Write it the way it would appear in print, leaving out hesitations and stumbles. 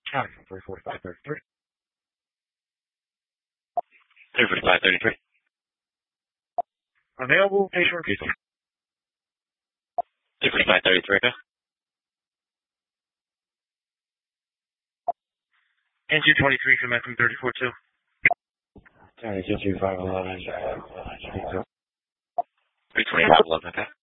County 34533. 34533. Available patient repeat. 34533. NG 23 commencing 34-2. County 22511. 32511, okay.